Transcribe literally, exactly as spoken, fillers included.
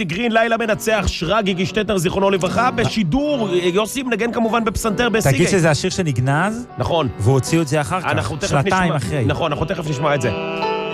יוסי גרין, לילה מנצח, שרגי גישטטר, זיכרונו לברכה, בשידור, יוסי מנגן כמובן בפסנתר בסיגי. תגיד שזה השיר שנגנז? נכון. והוציאו את זה אחר כך, שנתיים אחרי. נכון, אנחנו תכף נשמע את זה.